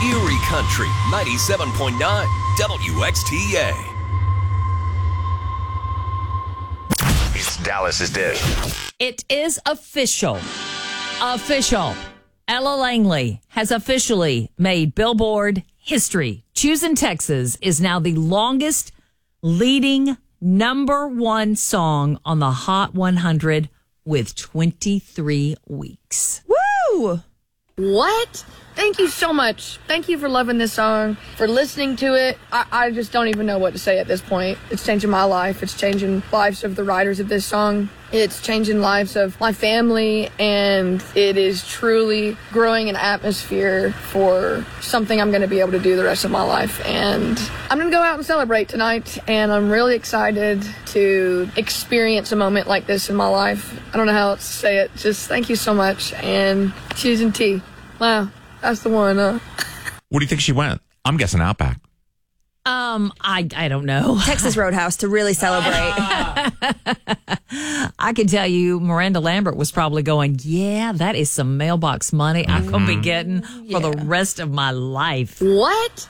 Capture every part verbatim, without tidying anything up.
Erie Country ninety-seven point nine W X T A. It's Dallas's Dish. It is official. Official. Ella Langley has officially made Billboard history. Choosing Texas is now the longest leading number one song on the Hot one hundred with twenty-three weeks. Woo! What? Thank you so much. Thank you for loving this song, for listening to it. I, I just don't even know what to say at this point. It's changing my life. It's changing lives of the writers of this song. It's changing lives of my family, and it is truly growing an atmosphere for something I'm going to be able to do the rest of my life. And I'm going to go out and celebrate tonight, and I'm really excited to experience a moment like this in my life. I don't know how else to say it. Just thank you so much, and choosing T. Wow. That's the one, huh? Where do you think she went? I'm guessing Outback. Um, I I don't know. Texas Roadhouse to really celebrate. I can tell you, Miranda Lambert was probably going, yeah, that is some mailbox money I'm going to be getting for the rest of my life. What?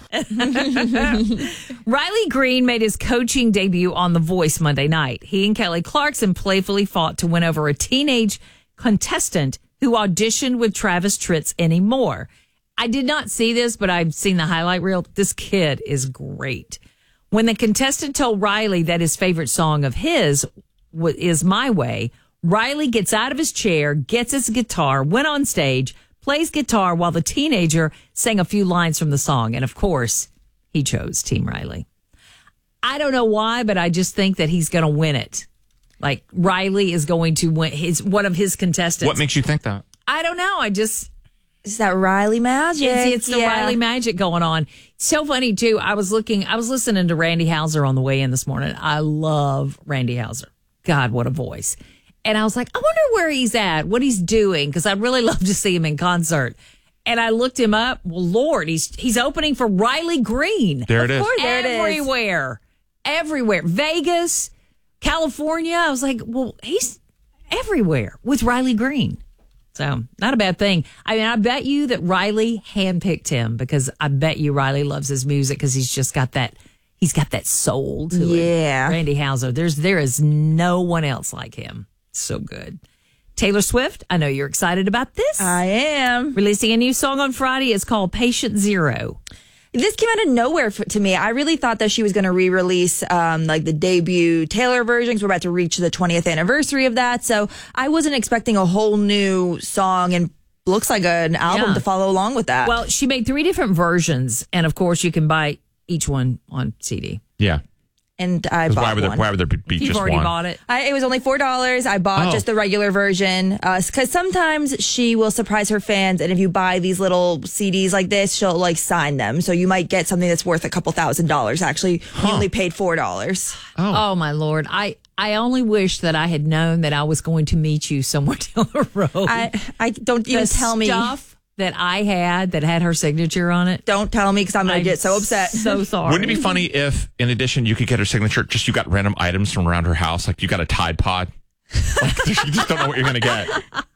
Riley Green made his coaching debut on The Voice Monday night. He and Kelly Clarkson playfully fought to win over a teenage contestant who auditioned with Travis Tritt's Anymore. I did not see this, but I've seen the highlight reel. This kid is great. When the contestant told Riley that his favorite song of his w- is My Way, Riley gets out of his chair, gets his guitar, went on stage, plays guitar while the teenager sang a few lines from the song. And of course, he chose Team Riley. I don't know why, but I just think that he's going to win it. Like Riley is going to win his one of his contestants. What makes you think that? I don't know. I just... Is that Riley magic? It's, it's the Yeah. Riley magic going on. So funny too. I was looking, I was listening to Randy Houser on the way in this morning. I love Randy Houser. God, what a voice. And I was like, I wonder where he's at, what he's doing, because I'd really love to see him in concert. And I looked him up. Well, Lord, he's he's opening for Riley Green. There it is. Of course, there it is. Everywhere. Everywhere. Vegas, California. I was like, well, he's everywhere with Riley Green. So, not a bad thing. I mean, I bet you that Riley handpicked him because I bet you Riley loves his music because he's just got that, he's got that soul to Yeah. it. Randy Houser. There's, there is no one else like him. So good. Taylor Swift, I know you're excited about this. I am. Releasing a new song on Friday. It's called Patient Zero. This came out of nowhere for, to me. I really thought that she was going to re-release um, like the debut Taylor version. 'Cause we're about to reach the twentieth anniversary of that. So I wasn't expecting a whole new song, and looks like an album Yeah. to follow along with that. Well, she made three different versions. And of course, you can buy each one on C D. Yeah. and I 'Cause bought why would there, one. why would there be You've just already one? bought it. I, it was only four dollars. I bought Oh. just the regular version because sometimes she will surprise her fans, and if you buy these little C Ds like this, she'll like sign them. So you might get something that's worth a couple thousand dollars. Actually, you only paid four dollars. Oh. Oh my Lord. I, I only wish that I had known that I was going to meet you somewhere down the road. I I don't even the tell me. stuff that I had that had her signature on it. Don't tell me because I'm gonna I'm get so upset. So sorry. Wouldn't it be funny if, in addition, you could get her signature, just you got random items from around her house, like you got a Tide Pod? Like, you just don't know what you're going to get.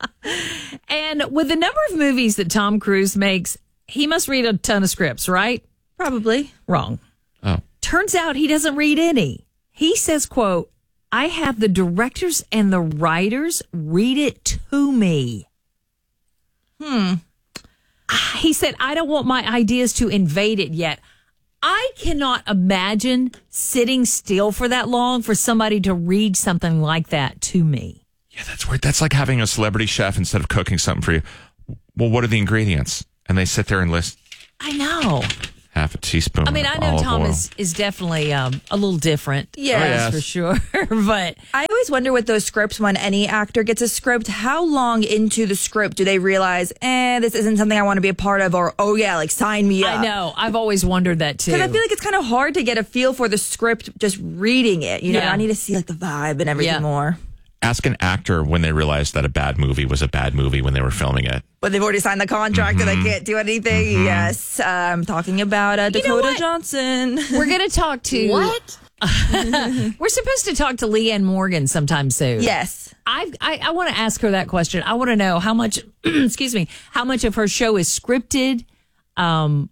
And with the number of movies that Tom Cruise makes, he must read a ton of scripts, right? Probably. Wrong. Oh. Turns out he doesn't read any. He says, quote, I have the directors and the writers read it to me. Hmm. He said, I don't want my ideas to invade it yet. I cannot imagine sitting still for that long for somebody to read something like that to me. Yeah, that's weird. That's like having a celebrity chef instead of cooking something for you. Well, what are the ingredients? And they sit there and list I know. half a teaspoon. I mean, of I know olive Tom oil. is, is definitely um, a little different. Yeah. Oh, that's yes. for sure. But I always wonder with those scripts, when any actor gets a script, how long into the script do they realize, eh, this isn't something I want to be a part of, or, oh yeah, like sign me up? I know. I've always wondered that too. Because I feel like it's kind of hard to get a feel for the script just reading it. You know, Yeah. I need to see like the vibe and everything Yeah. more. Ask an actor when they realized that a bad movie was a bad movie when they were filming it. But they've already signed the contract and they can't do anything. Yes. Uh, I'm talking about uh, know Dakota what? Johnson. We're going to talk to. What? We're supposed to talk to Leanne Morgan sometime soon. Yes. I've, I I want to ask her that question. I want to know how much. excuse me. How much of her show is scripted? Um,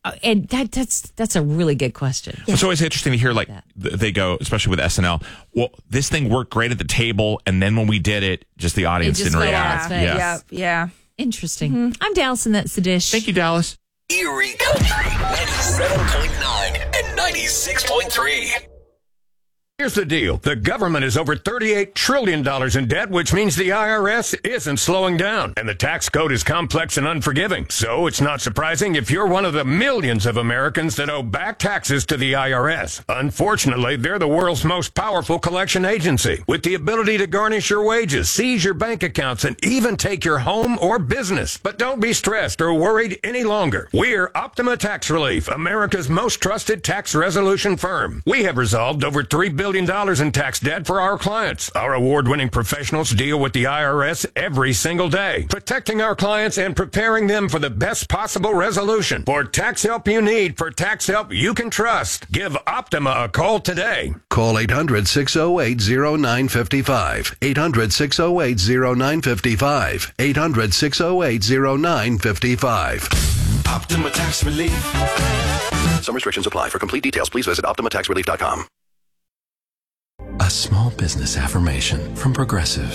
Uh, and that that's that's a really good question. It's always interesting to hear, like, th- they go, especially with S N L, well, this thing worked great at the table, and then when we did it, just the audience just didn't fell react. off its face. Yeah, yeah. Interesting. Mm-hmm. I'm Dallas, and that's the dish. Thank you, Dallas. Erie Country ninety-seven point nine and ninety-six point three. Here's the deal. The government is over thirty-eight trillion dollars in debt, which means the I R S isn't slowing down. And the tax code is complex and unforgiving. So it's not surprising if you're one of the millions of Americans that owe back taxes to the I R S. Unfortunately, they're the world's most powerful collection agency, with the ability to garnish your wages, seize your bank accounts, and even take your home or business. But don't be stressed or worried any longer. We're Optima Tax Relief, America's most trusted tax resolution firm. We have resolved over three billion dollars in tax debt for our clients. Our award-winning professionals deal with the I R S every single day, protecting our clients and preparing them for the best possible resolution. For tax help you need, for tax help you can trust, give Optima a call today. Call eight hundred, six oh eight, oh nine five five. eight hundred, six oh eight, oh nine five five. eight hundred, six oh eight, oh nine five five. Optima Tax Relief. Some restrictions apply. For complete details, please visit optima tax relief dot com. A small business affirmation from Progressive.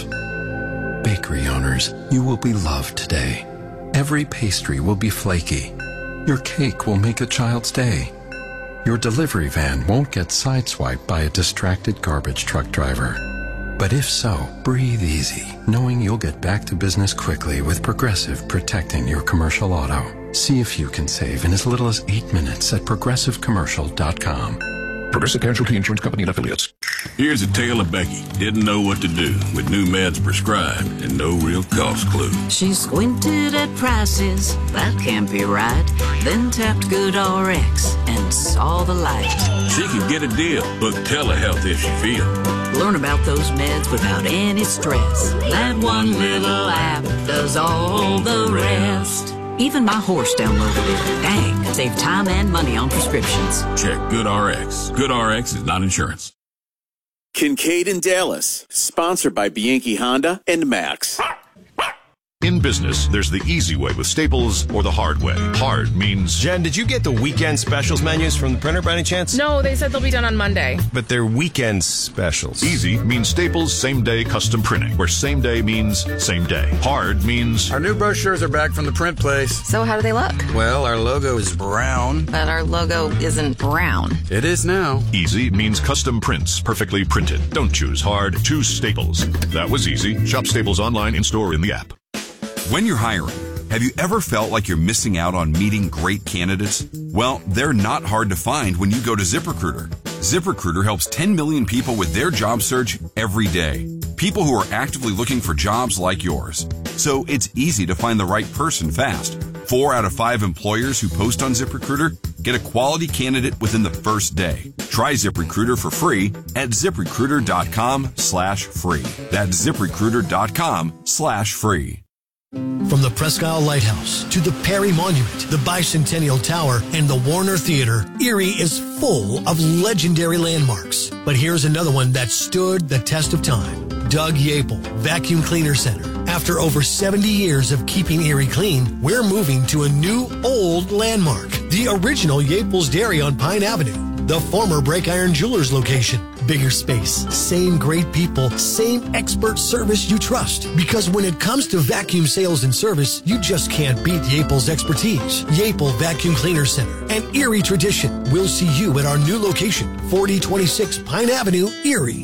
Bakery owners, you will be loved today. Every pastry will be flaky. Your cake will make a child's day. Your delivery van won't get sideswiped by a distracted garbage truck driver. But if so, breathe easy, knowing you'll get back to business quickly with Progressive protecting your commercial auto. See if you can save in as little as eight minutes at progressive commercial dot com. Progressive Casualty Insurance Company and Affiliates. Here's a tale of Becky. Didn't know what to do with new meds prescribed and no real cost clue. She squinted at prices, that can't be right. Then tapped GoodRx and saw the light. She could get a deal, book telehealth if she feel. Learn about those meds without any stress. That one little app does all the rest. Even my horse downloaded it. Dang, save time and money on prescriptions. Check GoodRx. GoodRx is not insurance. Kincaid and Dallas, sponsored by Bianchi Honda and Max. In business, there's the easy way with Staples or the hard way. Hard means... Jen, did you get the weekend specials menus from the printer by any chance? No, they said they'll be done on Monday. But they're weekend specials. Easy means Staples same-day custom printing, where same day means same day. Hard means... Our new brochures are back from the print place. So how do they look? Well, our logo is brown. But our logo isn't brown. It is now. Easy means custom prints, perfectly printed. Don't choose hard, choose Staples. That was easy. Shop Staples online, in-store, in the app. When you're hiring, have you ever felt like you're missing out on meeting great candidates? Well, they're not hard to find when you go to ZipRecruiter. ZipRecruiter helps ten million people with their job search every day. People who are actively looking for jobs like yours. So it's easy to find the right person fast. Four out of five employers who post on ZipRecruiter get a quality candidate within the first day. Try ZipRecruiter for free at ZipRecruiter.com slash free. That's ZipRecruiter.com slash free. From the Presque Isle Lighthouse to the Perry Monument, the Bicentennial Tower, and the Warner Theater, Erie is full of legendary landmarks. But here's another one that stood the test of time. Doug Yapel, Vacuum Cleaner Center. After over seventy years of keeping Erie clean, we're moving to a new old landmark. The original Yapel's Dairy on Pine Avenue. The former Break Iron Jewelers location. Bigger space, same great people, same expert service you trust. Because when it comes to vacuum sales and service, you just can't beat Yapel's expertise. Yapel Vacuum Cleaner Center, an Erie tradition. We'll see you at our new location, forty twenty-six Pine Avenue, Erie.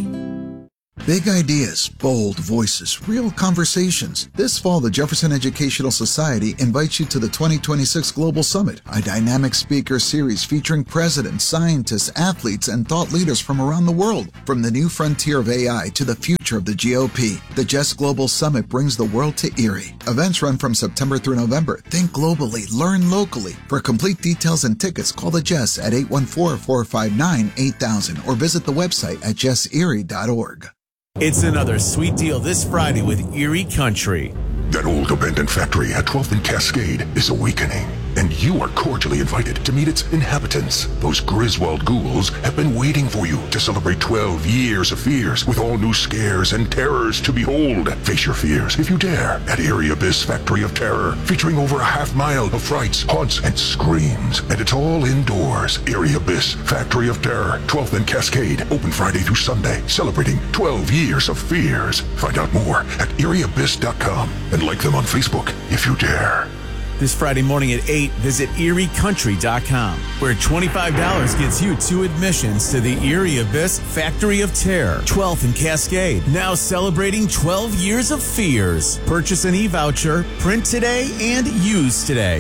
Big ideas, bold voices, real conversations. This fall, the Jefferson Educational Society invites you to the twenty twenty-six Global Summit, a dynamic speaker series featuring presidents, scientists, athletes, and thought leaders from around the world. From the new frontier of A I to the future of the G O P, the J E S Global Summit brings the world to Erie. Events run from September through November. Think globally, learn locally. For complete details and tickets, call the J E S at eight one four, four five nine, eight thousand or visit the website at jess erie dot org. It's another sweet deal this Friday with Erie Country. That old abandoned factory at twelfth and Cascade is awakening. and you are cordially invited to meet its inhabitants. Those Griswold ghouls have been waiting for you to celebrate twelve years of fears with all new scares and terrors to behold. Face your fears, if you dare, at Eerie Abyss Factory of Terror, featuring over a half mile of frights, haunts, and screams. And it's all indoors. Eerie Abyss Factory of Terror, twelfth and Cascade, open Friday through Sunday, celebrating twelve years of fears. Find out more at erie abyss dot com and like them on Facebook, if you dare. This Friday morning at eight, visit erie country dot com, where twenty-five dollars gets you two admissions to the Eerie Abyss Factory of Terror, twelfth and Cascade. Now celebrating twelve years of fears. Purchase an e-voucher, print today, and use today.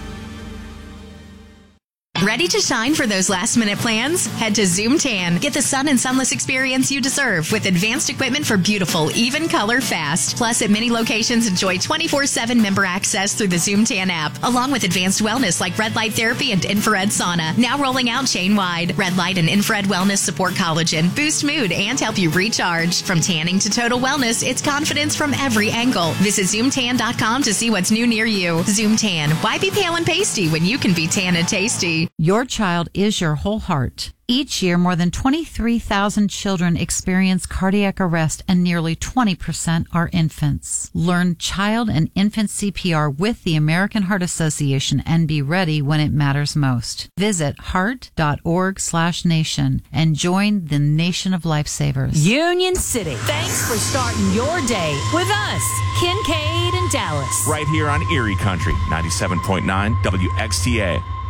Ready to shine for those last-minute plans? Head to Zoom Tan. Get the sun and sunless experience you deserve with advanced equipment for beautiful, even color fast. Plus, at many locations, enjoy twenty-four seven member access through the Zoom Tan app, along with advanced wellness like red light therapy and infrared sauna. Now rolling out chain-wide. Red light and infrared wellness support collagen, boost mood, and help you recharge. From tanning to total wellness, it's confidence from every angle. Visit zoom tan dot com to see what's new near you. Zoom Tan. Why be pale and pasty when you can be tan and tasty? Your child is your whole heart. Each year, more than twenty-three thousand children experience cardiac arrest, and nearly twenty percent are infants. Learn child and infant C P R with the American Heart Association and be ready when it matters most. Visit heart.org slash nation and join the nation of lifesavers. Union City. Thanks for starting your day with us, Kincaid and Dallas. Right here on Erie Country, ninety-seven point nine W X T A.